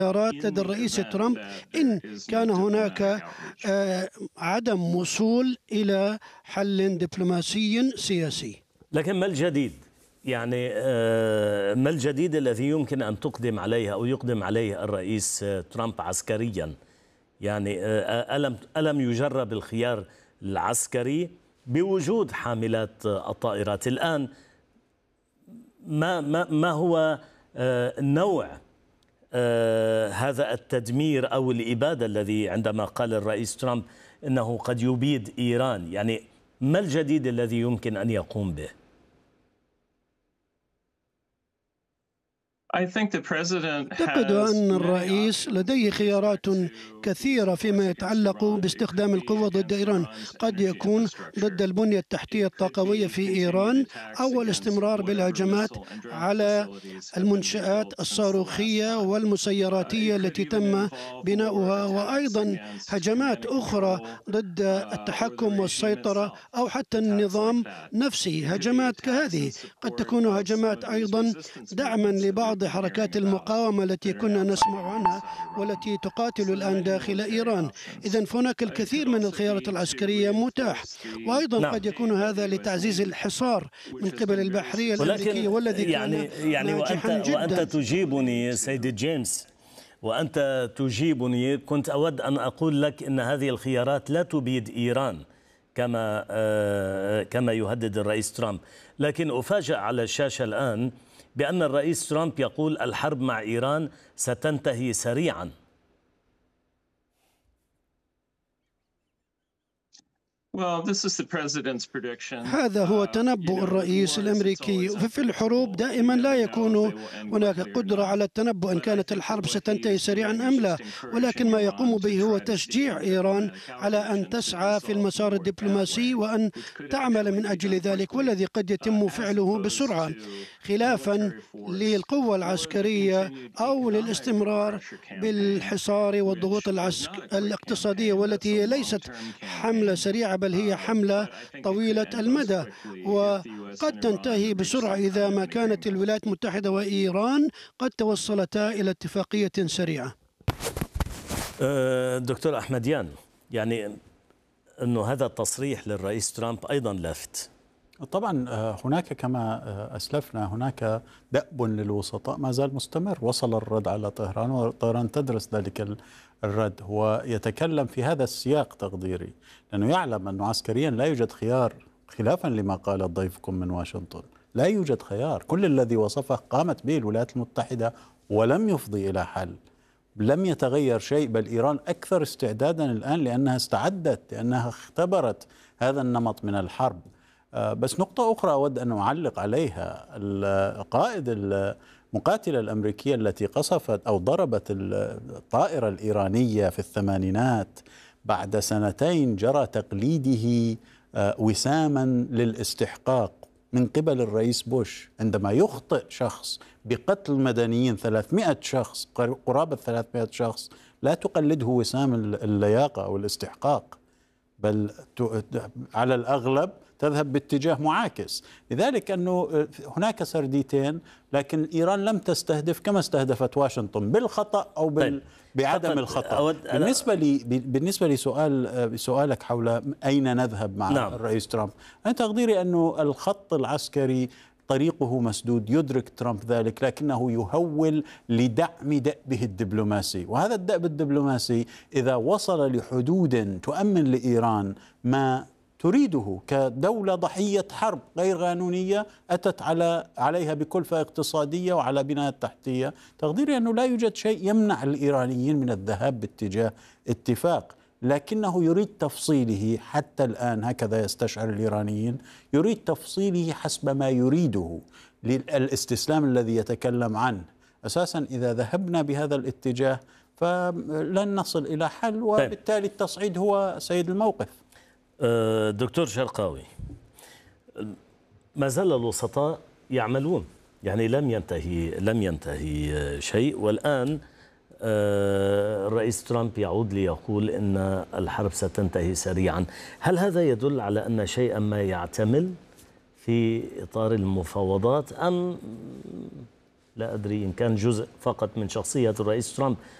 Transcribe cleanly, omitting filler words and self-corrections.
لدى الرئيس ترامب إن كان هناك عدم وصول إلى حل دبلوماسي سياسي. لكن ما الجديد؟ يعني ما الجديد الذي يمكن أن تقدم عليه أو يقدم عليه الرئيس ترامب عسكريا؟ يعني ألم يجرب الخيار العسكري بوجود حاملات الطائرات الآن؟ ما هو نوع هذا التدمير أو الإبادة الذي عندما قال الرئيس ترامب إنه قد يبيد إيران؟ يعني ما الجديد الذي يمكن أن يقوم به؟ أعتقد أن الرئيس لديه خيارات كثيرة فيما يتعلق باستخدام القوة ضد إيران. قد يكون ضد البنية التحتية الطاقوية في إيران، أو الاستمرار بالهجمات على المنشآت الصاروخية والمسيراتية التي تم بناؤها، وأيضا هجمات أخرى ضد التحكم والسيطرة أو حتى النظام نفسه. هجمات كهذه قد تكون هجمات أيضا دعما لبعض حركات المقاومة التي كنا نسمع عنها والتي تقاتل الآن داخل إيران. إذن هناك الكثير من الخيارات العسكرية متاح، وأيضا قد يكون هذا لتعزيز الحصار من قبل البحرية الأمريكية، والذي كان ناجحا جدا. وأنت تجيبني سيد جيمس، وأنت تجيبني، كنت أود أن أقول لك أن هذه الخيارات لا تبيد إيران كما يهدد الرئيس ترامب، لكن أفاجأ على الشاشة الآن بأن الرئيس ترامب يقول الحرب مع إيران ستنتهي سريعا. هذا هو تنبؤ الرئيس الأمريكي. في الحروب دائما لا يكون هناك قدرة على التنبؤ إن كانت الحرب ستنتهي سريعا أم لا، ولكن ما يقوم به هو تشجيع إيران على أن تسعى في المسار الدبلوماسي وأن تعمل من أجل ذلك، والذي قد يتم فعله بسرعة، خلافا للقوة العسكرية أو للاستمرار بالحصار والضغوط الاقتصادية، والتي هي ليست حملة سريعة بل هي حملة طويلة المدى، وقد تنتهي بسرعة إذا ما كانت الولايات المتحدة وإيران قد توصلتا إلى اتفاقية سريعة. دكتور أحمديان، يعني أنه هذا التصريح للرئيس ترامب أيضا لافت. طبعا هناك كما أسلفنا هناك دأب للوسطاء ما زال مستمر. وصل الرد على طهران وطهران تدرس ذلك الرد. هو يتكلم في هذا السياق تقديري لأنه يعلم أنه عسكريا لا يوجد خيار، خلافا لما قال ضيفكم من واشنطن. لا يوجد خيار، كل الذي وصفه قامت به الولايات المتحدة ولم يفضي إلى حل. لم يتغير شيء، بل إيران أكثر استعدادا الآن لأنها استعدت، لأنها اختبرت هذا النمط من الحرب. بس نقطة أخرى أود أن أعلق عليها. القائد المقاتلة الأمريكية التي قصفت أو ضربت الطائرة الإيرانية في الثمانينات، بعد سنتين جرى تقليده وساما للاستحقاق من قبل الرئيس بوش. عندما يخطئ شخص بقتل مدنيين 300 شخص، قرابة 300 شخص، لا تقلده وسام اللياقة أو الاستحقاق، بل على الأغلب تذهب باتجاه معاكس. لذلك أنه هناك سرديتين، لكن إيران لم تستهدف كما استهدفت واشنطن بالخطأ أو بعدم الخطأ. بالنسبة لسؤالك حول أين نذهب مع الرئيس ترامب، أنا تقديري أنه الخط العسكري طريقه مسدود، يدرك ترامب ذلك، لكنه يهول لدعم دأبه الدبلوماسي. وهذا الدأب الدبلوماسي إذا وصل لحدود تؤمن لإيران ما تريده كدولة ضحية حرب غير قانونية أتت عليها بكلفة اقتصادية وعلى بناء التحتية، تقديري أنه لا يوجد شيء يمنع الإيرانيين من الذهاب باتجاه اتفاق، لكنه يريد تفصيله. حتى الآن هكذا يستشعر الإيرانيين، يريد تفصيله حسب ما يريده للاستسلام الذي يتكلم عنه. أساسا إذا ذهبنا بهذا الاتجاه فلن نصل إلى حل، وبالتالي التصعيد هو سيد الموقف. دكتور شرقاوي، ما زال الوسطاء يعملون، يعني لم ينتهي شيء، والآن الرئيس ترامب يعود ليقول إن الحرب ستنتهي سريعا. هل هذا يدل على أن شيئا ما يعتمل في إطار المفاوضات، أم لا أدري إن كان جزء فقط من شخصية الرئيس ترامب،